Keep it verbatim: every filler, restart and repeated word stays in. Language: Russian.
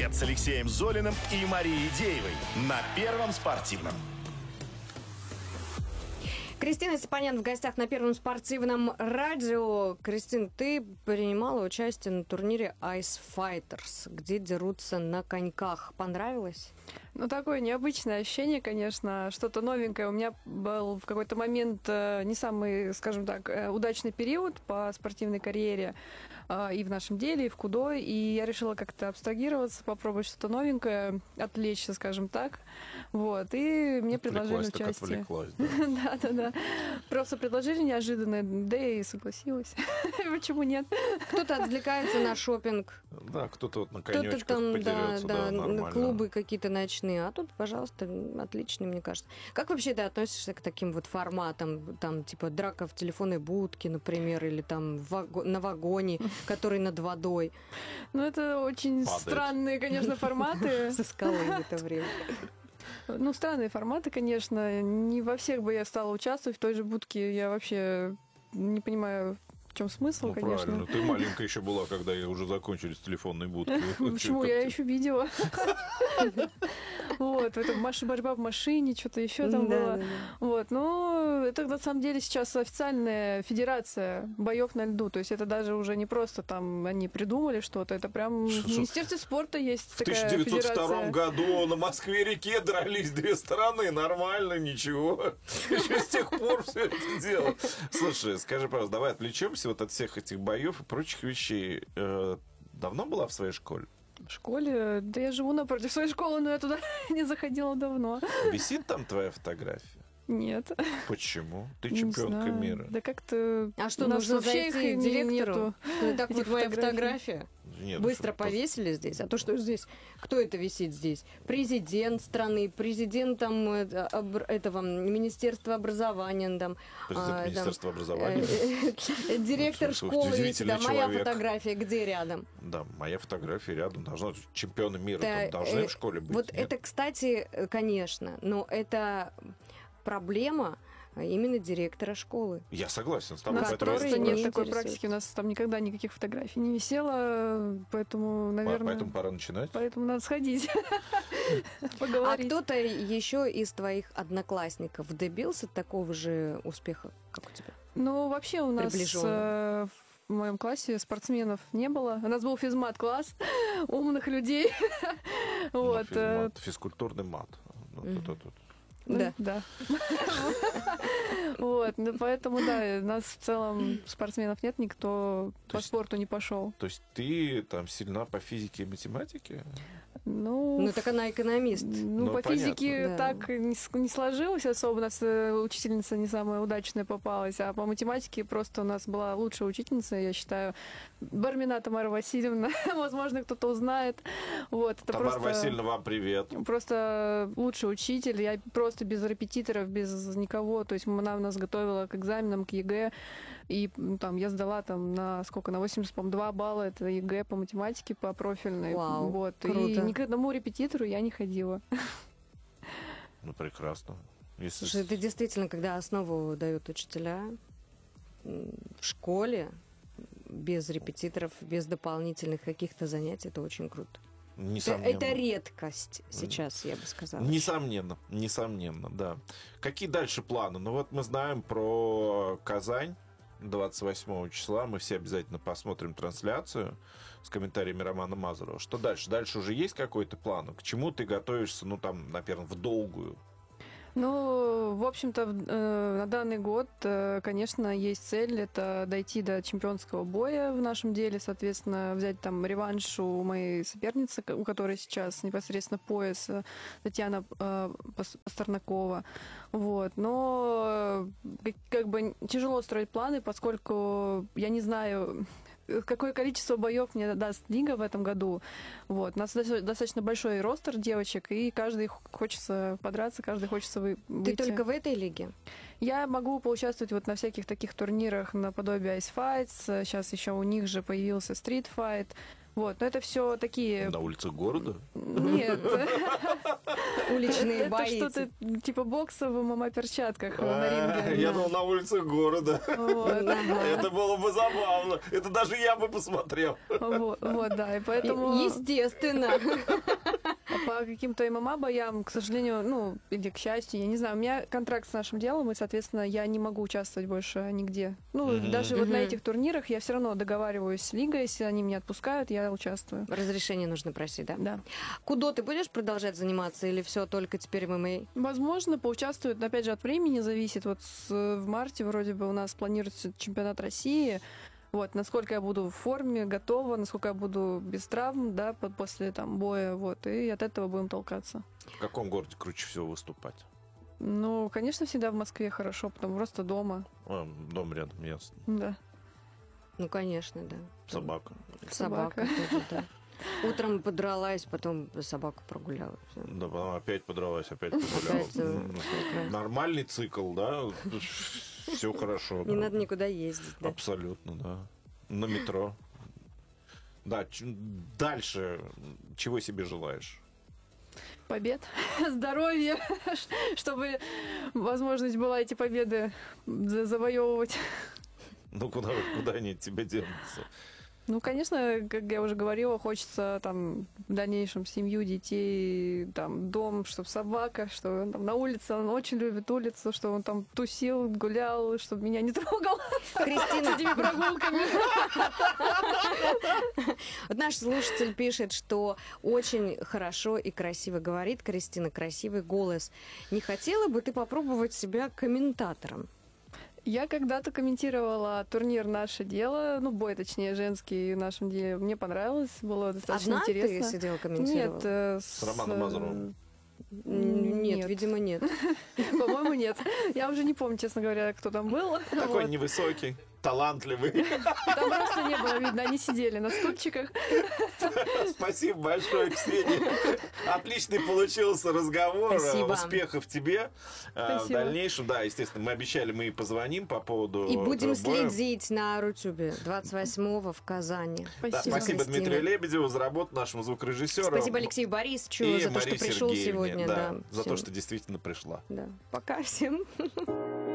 «Привет» с Алексеем Золиным и Марией Деевой на Первом спортивном. Кристина Степанян в гостях на Первом спортивном радио. Кристин, ты принимала участие на турнире Ice Fighters, где дерутся на коньках. Понравилось? Ну, такое необычное ощущение, конечно, что-то новенькое. У меня был в какой-то момент не самый, скажем так, удачный период по спортивной карьере и в нашем деле, и в худо, и я решила как-то абстрагироваться, попробовать что-то новенькое, отвлечься, скажем так. Вот, и мне предложили участие. Да, да, да. Просто предложили неожиданное, да и согласилась. Почему нет? Кто-то отвлекается на шопинг. Да, кто-то вот на конечках там, подерется, да, да, нормально. Клубы какие-то ночные, а тут, пожалуйста, отличный, мне кажется. Как вообще ты относишься к таким вот форматам, там, типа, драка в телефонной будке, например, или там ваг... на вагоне, который над водой? Ну, это очень Падает. Странные, конечно, форматы. Со скалы в это время. Ну, странные форматы, конечно. Не во всех бы я стала участвовать. В той же будке я вообще не понимаю, в чем смысл, Ну, конечно. правильно. Ты маленькая еще была, когда уже закончились телефонные будки. Почему? Я еще видела. Вот, это борьба в машине, что-то еще там было. Вот, ну, это на самом деле сейчас официальная федерация боев на льду. То есть это даже уже не просто там они придумали что-то, это прям в Министерстве спорта есть такая федерация. В тысяча девятьсот втором году на Москве-реке дрались две стороны. Нормально, ничего. Еще с тех пор все это дело. Слушай, скажи, пожалуйста, давай отвлечемся вот от всех этих боев и прочих вещей. Давно была в своей школе? В школе? Да я живу напротив своей школы, но я туда не заходила давно. Висит там твоя фотография? Нет. Почему? Ты чемпионка мира. Да как-то... А что, нужно зайти к директору? Нету так вот моя фотография. Нет, Быстро ну, повесили здесь. А то что здесь? Кто это висит здесь? Президент страны, президент там, этого Министерства образования. Там, Президент а, Министерства там, образования. Директор школы висит. А моя фотография где рядом? Да, моя фотография рядом. Должна быть чемпионы мира. Да, там должны э, в школе быть. Вот нет? это, кстати, конечно. Но это проблема именно директора школы. Я согласен с тобой. У нас поэтому просто я нет такой практики, у нас там никогда никаких фотографий не висело, поэтому, наверное... Поэтому пора начинать. Поэтому надо сходить, поговорить. А кто-то еще из твоих одноклассников добился такого же успеха, как у тебя? Ну, вообще у нас в моем классе спортсменов не было. У нас был физмат-класс умных людей. Вот. Физкультурный мат. Ну, да. Да. Вот, ну поэтому, да, у нас в целом спортсменов нет, никто то по есть, спорту не пошел. То есть ты там сильна по физике и математике? Ну, ну так она экономист. Ну, ну по понятно. Физике да. так не, не сложилось особо. У нас учительница не самая удачная попалась, а по математике просто у нас была лучшая учительница, я считаю, Бармина Тамара Васильевна. Возможно, кто-то узнает. Вот, это Тамара просто, Васильевна, вам привет. Просто лучший учитель. Я просто без репетиторов, без никого. То есть она нас готовила к экзаменам, к ЕГЭ. И ну, там я сдала там на сколько? На восемьдесят два балла. Это ЕГЭ по математике, по профильной. Вау, вот. круто. И ни к одному репетитору я не ходила. Ну, прекрасно. Если... Слушай, это действительно, когда основу дают учителя в школе, без репетиторов, без дополнительных каких-то занятий, это очень круто. Несомненно. Это редкость сейчас, я бы сказала. Несомненно, несомненно, да. Какие дальше планы? Ну вот мы знаем про Казань двадцать восьмого числа. Мы все обязательно посмотрим трансляцию с комментариями Романа Мазурова. Что дальше? Дальше уже есть какой-то план? К чему ты готовишься, ну там, наверное, в долгую? Ну, в общем-то, на данный год, конечно, есть цель, это дойти до чемпионского боя в нашем деле, соответственно, взять там реванш у моей соперницы, у которой сейчас непосредственно пояс, Татьяна Пастернакова. Вот. Но как бы тяжело строить планы, поскольку я не знаю... какое количество боев мне даст лига в этом году. Вот. У нас достаточно большой ростер девочек, и каждый хочется подраться, каждый хочется выйти. Ты только в этой лиге? Я могу поучаствовать вот на всяких таких турнирах наподобие Ice Fights. Сейчас еще у них же появился Street Fight. Вот, но это все такие... На улицах города? Нет. Уличные Это бои. что-то типа бокса в ММА-перчатках на ринге. Я думал, на улицах города. Вот. Это было бы забавно. Это даже я бы посмотрел. Вот, вот, да, и поэтому Естественно. по каким-то ММА-боям, к сожалению, ну, или к счастью, я не знаю, у меня контракт с нашим делом, и, соответственно, я не могу участвовать больше нигде. Ну, Мгм. даже вот на Мгм. этих турнирах я все равно договариваюсь с лигой, если они меня отпускают, я участвую. Разрешение нужно просить, да? Да. Кудо ты будешь продолжать заниматься или все только теперь ММА? Возможно, поучаствуют, но опять же от времени зависит. Вот с- в марте вроде бы у нас планируется чемпионат России. Вот, насколько я буду в форме, готова, насколько я буду без травм, да, по- после там боя, вот, и от этого будем толкаться. В каком городе круче всего выступать? Ну, конечно, всегда в Москве хорошо, потому просто дома, А, дом рядом, ясно. да. Ну, конечно, да. Собака. Собака. Собака. тоже, да. Утром подралась, потом собаку прогуляла. Всё. Да, потом опять подралась, опять погуляла. Опять, э, М, прекрасно. Нормальный цикл, да? Все хорошо. Не да. надо никуда ездить, да. Абсолютно, да. На метро. Да, ч- дальше чего себе желаешь? Побед, здоровья, чтобы возможность была эти победы за- завоевывать. Ну, куда, куда они от тебя денутся? Ну, конечно, как я уже говорила, хочется там в дальнейшем семью, детей, там дом, чтобы собака, что он там на улице, он очень любит улицу, что он там тусил, гулял, чтобы меня не трогал с Кристина, этими прогулками. вот наш слушатель пишет, что очень хорошо и красиво говорит. Кристина, красивый голос. Не хотела бы ты попробовать себя комментатором? Я когда-то комментировала турнир «Наше дело», ну, бой, точнее, женский в нашем деле. Мне понравилось, было достаточно Одна интересно. ты сидела комментировала? Нет, э, С Романом Мазуровым? Н- Нет, Нет. видимо, нет. По-моему, нет. Я уже не помню, честно говоря, кто там был. Такой Вот. невысокий, талантливый. Там просто не было видно, они сидели на стульчиках. Спасибо большое, Ксения. Отличный получился разговор. Спасибо. Успехов тебе. А, В Спасибо. дальнейшем, да, естественно, мы обещали, мы и позвоним по поводу И будем э, боя. следить на Рутюбе двадцать восьмого в Казани. Да, Спасибо. спасибо Кристина. Дмитрию Лебедеву за работу, нашему звукорежиссеру. Спасибо Алексею Борисовичу и за то, Марии что пришел Сергеевне, сегодня. да, Да, за то, всем. что действительно пришла. Да. Пока всем.